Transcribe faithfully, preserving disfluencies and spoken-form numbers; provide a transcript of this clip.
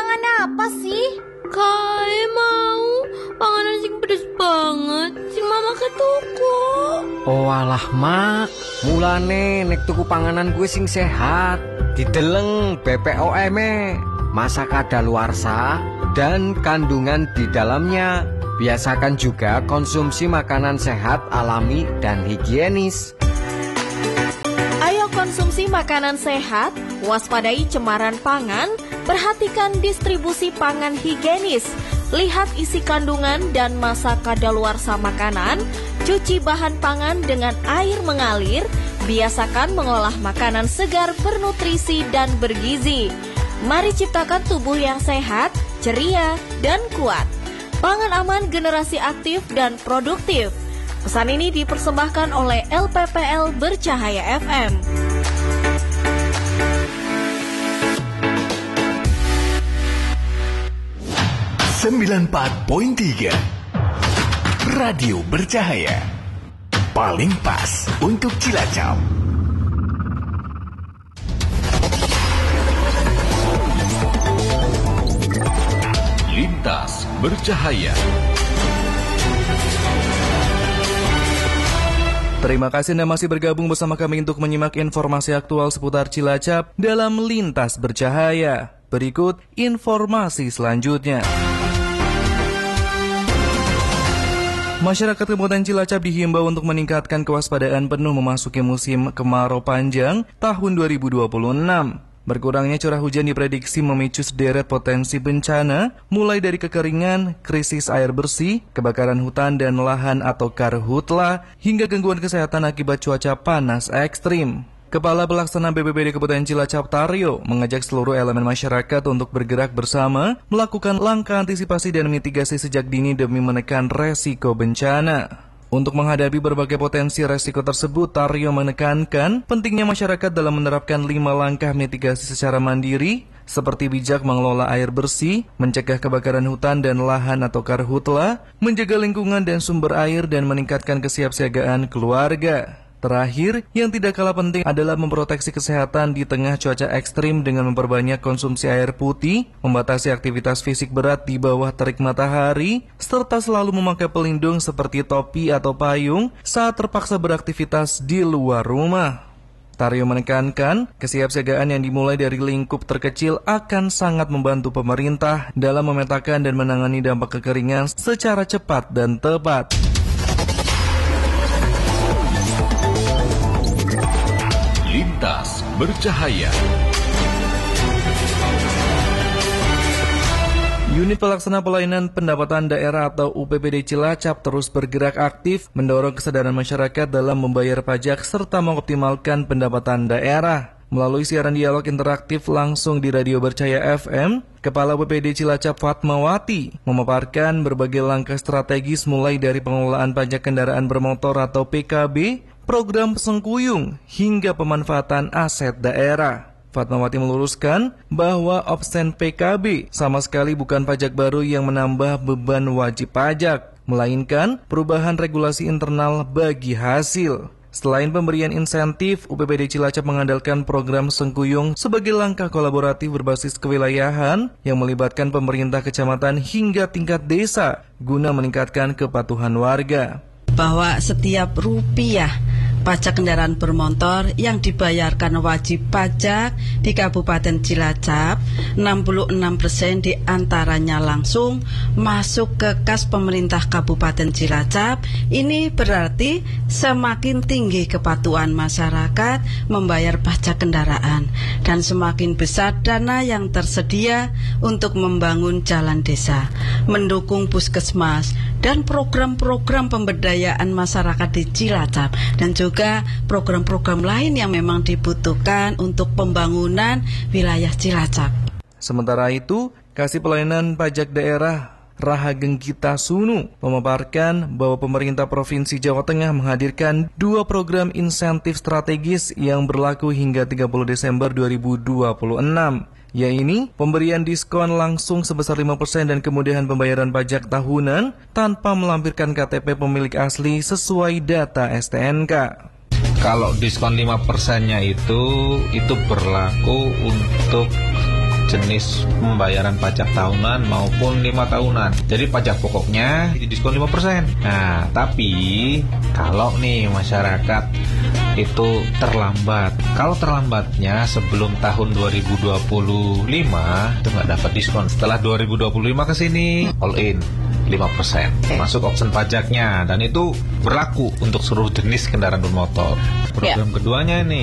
mangan apa sih? Kae mau panganan sing pedes banget, sing mama ke tuku. Oh alah mak, mulane nek tuku panganan gue sing sehat, dideleng B P O M-e, masa kadaluarsa dan kandungan di dalamnya. Biasakan juga konsumsi makanan sehat, alami dan higienis. Ayo konsumsi makanan sehat, waspadai cemaran pangan, perhatikan distribusi pangan higienis, lihat isi kandungan dan masa kadaluarsa makanan, cuci bahan pangan dengan air mengalir, biasakan mengolah makanan segar bernutrisi dan bergizi. Mari ciptakan tubuh yang sehat, ceria, dan kuat. Pangan aman generasi aktif dan produktif. Pesan ini dipersembahkan oleh L P P L Bercahaya F M. sembilan puluh empat koma tiga Radio Bercahaya, paling pas untuk Cilacap. Lintas Bercahaya. Terima kasih Anda masih bergabung bersama kami untuk menyimak informasi aktual seputar Cilacap dalam Lintas Bercahaya. Berikut informasi selanjutnya. Masyarakat Kabupaten Cilacap dihimbau untuk meningkatkan kewaspadaan penuh memasuki musim kemarau panjang tahun dua ribu dua puluh enam. Berkurangnya curah hujan diprediksi memicu sederet potensi bencana, mulai dari kekeringan, krisis air bersih, kebakaran hutan dan lahan atau karhutla, hingga gangguan kesehatan akibat cuaca panas ekstrim. Kepala Pelaksana B P B D Kabupaten Cilacap Taryo mengajak seluruh elemen masyarakat untuk bergerak bersama, melakukan langkah antisipasi dan mitigasi sejak dini demi menekan resiko bencana. Untuk menghadapi berbagai potensi resiko tersebut, Taryo menekankan pentingnya masyarakat dalam menerapkan lima langkah mitigasi secara mandiri, seperti bijak mengelola air bersih, mencegah kebakaran hutan dan lahan atau karhutla, menjaga lingkungan dan sumber air, dan meningkatkan kesiapsiagaan keluarga. Terakhir, yang tidak kalah penting adalah memproteksi kesehatan di tengah cuaca ekstrim dengan memperbanyak konsumsi air putih, membatasi aktivitas fisik berat di bawah terik matahari, serta selalu memakai pelindung seperti topi atau payung saat terpaksa beraktivitas di luar rumah. Taryo menekankan, kesiapsiagaan yang dimulai dari lingkup terkecil akan sangat membantu pemerintah dalam memetakan dan menangani dampak kekeringan secara cepat dan tepat. Lintas Bercahaya. Unit Pelaksana Pelayanan Pendapatan Daerah atau U P P D Cilacap terus bergerak aktif mendorong kesadaran masyarakat dalam membayar pajak serta mengoptimalkan pendapatan daerah. Melalui siaran dialog interaktif langsung di Radio Bercahaya F M, Kepala U P P D Cilacap Fatmawati memaparkan berbagai langkah strategis mulai dari pengelolaan pajak kendaraan bermotor atau P K B, program pesengkuyung, hingga pemanfaatan aset daerah. Fatmawati meluruskan bahwa absen P K B sama sekali bukan pajak baru yang menambah beban wajib pajak, melainkan perubahan regulasi internal bagi hasil. Selain pemberian insentif, U P P D Cilacap mengandalkan program Sengkuyung sebagai langkah kolaboratif berbasis kewilayahan yang melibatkan pemerintah kecamatan hingga tingkat desa guna meningkatkan kepatuhan warga. Bahwa setiap rupiah pajak kendaraan bermotor yang dibayarkan wajib pajak di Kabupaten Cilacap, enam puluh enam persen diantaranya langsung masuk ke kas pemerintah Kabupaten Cilacap. Ini berarti semakin tinggi kepatuhan masyarakat membayar pajak kendaraan dan semakin besar dana yang tersedia untuk membangun jalan desa, mendukung puskesmas dan program-program pemberdayaan masyarakat di Cilacap, dan juga program-program lain yang memang dibutuhkan untuk pembangunan wilayah Cilacap. Sementara itu, Kasih Pelayanan Pajak Daerah Rahageng Kita Sunu memaparkan bahwa pemerintah Provinsi Jawa Tengah menghadirkan dua program insentif strategis yang berlaku hingga tiga puluh Desember dua ribu dua puluh enam, yaitu pemberian diskon langsung sebesar lima persen dan kemudahan pembayaran pajak tahunan tanpa melampirkan K T P pemilik asli sesuai data S T N K. Kalau diskon lima persennya itu itu berlaku untuk jenis pembayaran pajak tahunan maupun lima tahunan. Jadi pajak pokoknya didiskon lima persen. Nah, tapi kalau nih masyarakat itu terlambat, kalau terlambatnya sebelum tahun dua ribu dua puluh lima itu nggak dapat diskon. Setelah dua ribu dua puluh lima ke sini all in lima persen masuk option pajaknya, dan itu berlaku untuk seluruh jenis kendaraan bermotor. Program yeah. keduanya ini